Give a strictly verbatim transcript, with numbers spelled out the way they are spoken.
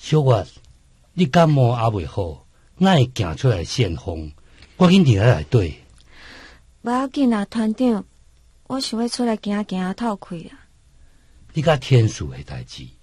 小月，你感冒还未好，哪会行出来扇风？赶紧伫来内底。 无要紧啊，团长，我想要出来行行透气啊。 你甲天使的代志，